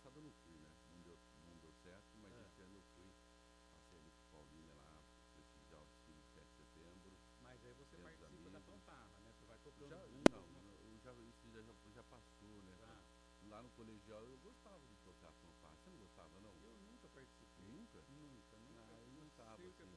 passado eu não fui, né? Não deu certo, mas Ah, esse ano eu fui. Passei ali com Paulínia lá, prestigiar o desfile de 7 de setembro, mas aí você vendo os participa da amigos. fanfarra, né? Você vai tocando Já, bumbo, não, alguma coisa. isso já passou, né? Ah, Lá no colegial eu gostava de tocar fanfarra. Você não gostava, não? eu nunca participei. Nunca? Nunca. Ah, eu Não gostava, sei o que assim.